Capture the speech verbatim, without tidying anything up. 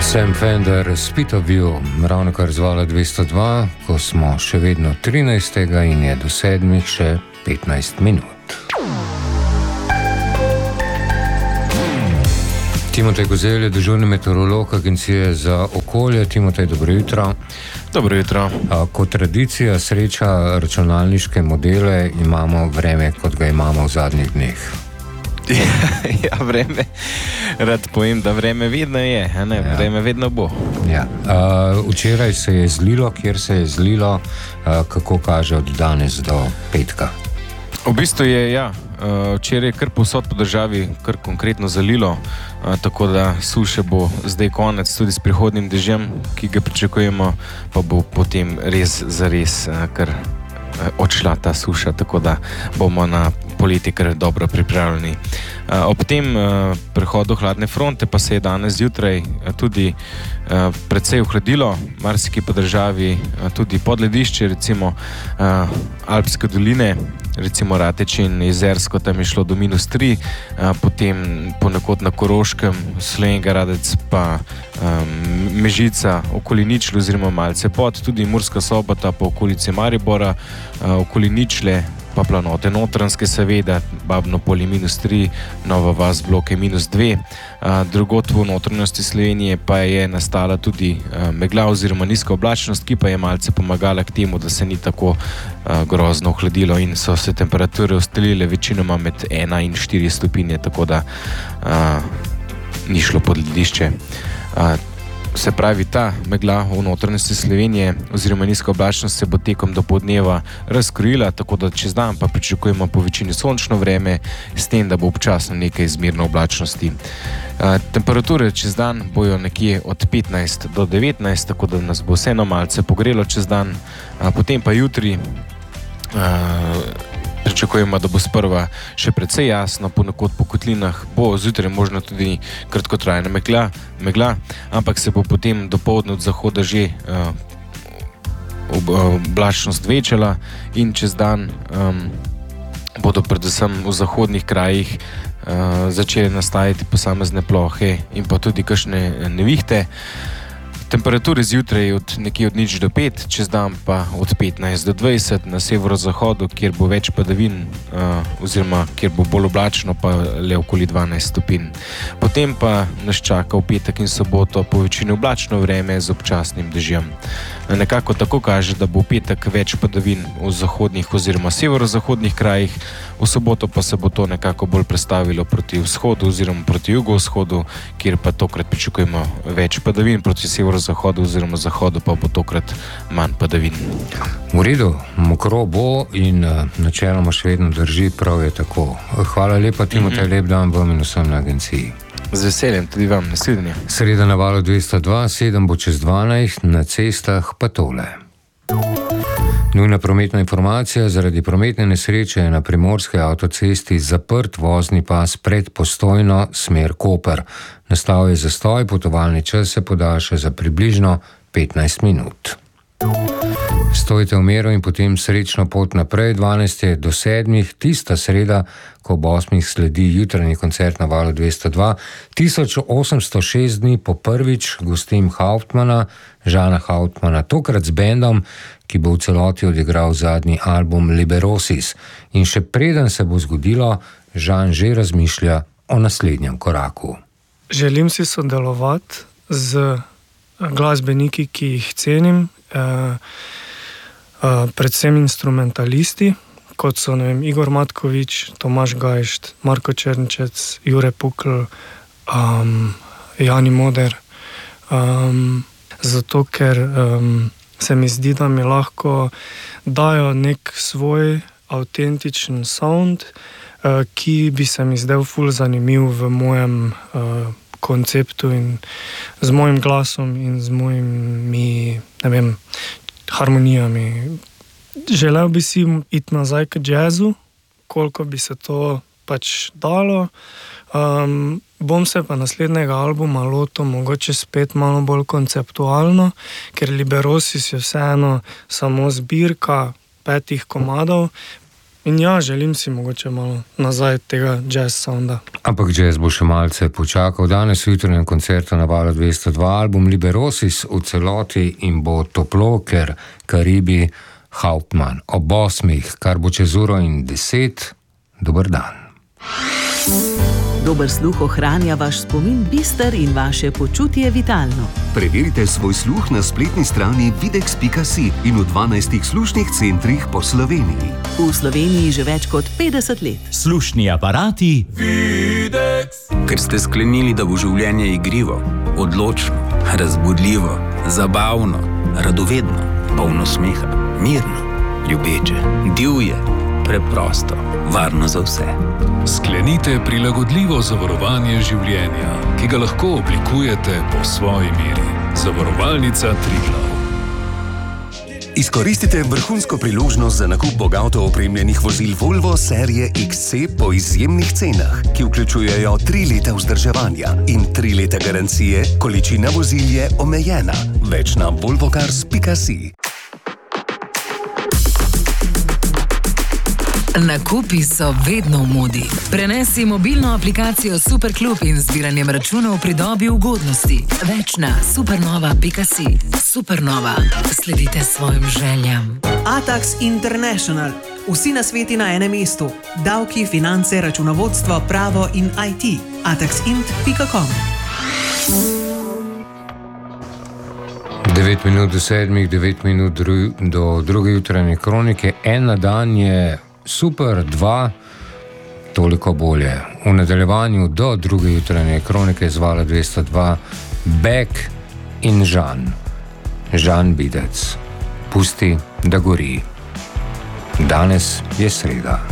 Sam Fender, Speed of You, ravno kar zvala dvesto dva, ko smo še vedno trinajstega in je do sedmih še petnajst minut. Timotej Kozelj je dežurni meteorolog Agencije za okolje. Timotej, dobro jutro. Dobro jutro. Kot tradicija sreča računalniške modele imamo vreme, kot ga imamo v zadnjih dneh. Ja, vreme. Rad povem, da vreme vedno je, a ne, ja. Vreme vedno bo. Ja. Uh, včeraj se je zlilo, kjer se je zlilo, uh, kako kaže od danes do petka? V bistvu je, ja, uh, včeraj je kar povsod po državi kar konkretno zalilo, uh, tako da suše bo zdaj konec tudi s prihodnim dežjem, ki ga pričakujemo, pa bo potem res zares uh, kar odšla ta suša, tako da bomo na poleti kar dobro pripravljeni. Ob tem prehodu hladne fronte pa se je danes zjutraj tudi precej ohladilo, marsikje po državi, tudi pod ledišče, recimo Alpske doline, recimo Rateč in Jezersko, tam je šlo do minus tri, potem ponekod na Koroškem, Slovenj Gradec pa Mežica okoli ničle oziroma malce pod, tudi Murska Sobota po okolici Maribora okoli ničle, pa planote Notranjske seveda, Babno polje minus tri, Nova vas Bloke minus dve. Drugot v notranjosti Slovenije pa je nastala tudi megla oziroma nizka oblačnost, ki pa je malce pomagala k temu, da se ni tako grozno ohladilo in so se temperature ustalile večinoma med ena in štiri stopinje, tako da a, ni šlo pod ledišče. A, Se pravi, ta megla v notranjosti Slovenije oziroma nizka oblačnost se bo tekom do podneva razkrojila, tako da čez dan pa pričakujemo po večini sončno vreme, s tem, da bo občasno nekaj zmerno oblačnosti. A, temperature čez dan bojo nekje od petnajst do devetnajst, tako da nas bo vseeno malce pogrelo čez dan, a, potem pa jutri a, pričakujemo, da bo sprva še precej jasno, ponekod po kotlinah bo zjutraj možno tudi kratkotrajna megla, megla, ampak se bo potem dopoldne od zahoda že uh, oblačnost večala in čez dan um, bodo predvsem v zahodnih krajih uh, začeli nastajati posamezne plohe in pa tudi kakšne nevihte. Temperature zjutraj od nekje od nič do pet, čez dan pa od petnajst do dvajset, na severozahodu, kjer bo več padavin, uh, oziroma kjer bo bolj oblačno, pa le okoli dvanajst stopinj. Potem pa nas čaka v petek in soboto po večini oblačno vreme z občasnim dežjem. Nekako tako kaže, da bo v petek več padavin v zahodnih oziroma severozahodnih krajih, v soboto pa se bo to nekako bolj prestavilo proti vzhodu oziroma proti jugovzhodu, kjer pa tokrat pričakujemo več padavin, proti severozahodu oziroma zahodu pa bo tokrat manj padavin. V redu, mokro bo in načeloma še vedno drži, prav je tako. Hvala lepa, Timotej, mm-hmm. Lep dan vam in vsem na agenciji. Z veseljem, tudi vam, naslednje. Sreda na valu dvesto dva, sedem bo čez dvanajst, na cestah pa tole. Nujna prometna informacija, zaradi prometne nesreče je na primorski avtocesti zaprt vozni pas pred Postojno, smer Koper. Nastal je zastoj, potovalni čas se podaljša za približno petnajst minut. Stojite v miru in potem srečno pot naprej. dvanajst do sedmih, tista sreda, ko ob osmih sledi jutranji koncert na valu dvesto dva. tisoč osemsto šest dni po prvič gostim Hauptmana, Žana Hauptmana, tokrat z bendom, ki bo v celoti odigral zadnji album Liberosis. In še preden se bo zgodilo, Žan že razmišlja o naslednjem koraku. Želim si sodelovati z glasbeniki, ki jih cenim, Uh, uh, predvsem instrumentalisti, kot so ne vem, Igor Matkovič, Tomaž Gajšt, Marko Černčec, Jure Pukl, um, Jani Moder. Um, zato, ker um, se mi zdi, da mi lahko dajo nek svoj avtentičen sound, uh, ki bi se mi zdel ful zanimiv v mojem uh, konceptu in z mojim glasom in z mojimi, ne vem, harmonijami. Želel bi si iti nazaj k jazzu, koliko bi se to pač dalo. Um, bom se pa naslednjega albuma lotil mogoče spet malo bolj konceptualno, ker Liberosis je vseeno samo zbirka petih komadov, In ja, želim si mogoče malo nazaj tega jazz sounda. Ampak jazz bo še malce počakal. Danes v jutranjem koncertu na Valu dvesto dva album Liberosis v celoti in bo toplo, ker Karibi Hauptmann ob osmih, kar bo čez uro in deset. Dober dan. Dober sluh ohranja vaš spomin bister in vaše počutje vitalno. Preverite svoj sluh na spletni strani videx pika si in v dvanajstih slušnih centrih po Sloveniji. V Sloveniji že več kot petdeset let. Slušni aparati Videx. Ker ste sklenili, da bo življenje igrivo, odločno, razbudljivo, zabavno, radovedno, polno smeha, mirno, ljubeče, divje, preprosto, varno za vse. Sklenite prilagodljivo zavarovanje življenja, ki ga lahko oblikujete po svoji meri. Zavarovalnica Triglav. Izkoristite vrhunsko priložnost za nakup bogato opremljenih vozil Volvo serije iks ce po izjemnih cenah, ki vključujejo tri leta vzdrževanja in tri leta garancije, količina vozil je omejena. Več na volvocars pika si. Nakupi so vedno v modi. Prenesi mobilno aplikacijo Superklub in z zbiranjem računov pridobi ugodnosti. Več na supernova pika si. Supernova. Sledite svojim željam. Atax International. Vsi nasveti na enem mestu. Davki, finance, računovodstvo, pravo in i te. atax int pika com. devet minut do sedmih, devet minut dru, do druge jutranje kronike. En na dan je super, dva, toliko bolje. V nadaljevanju do druge jutranje kronike z Vala dvesto dva Beck in Žan. Žan Bidec. Pusti, da gori. Danes je sreda.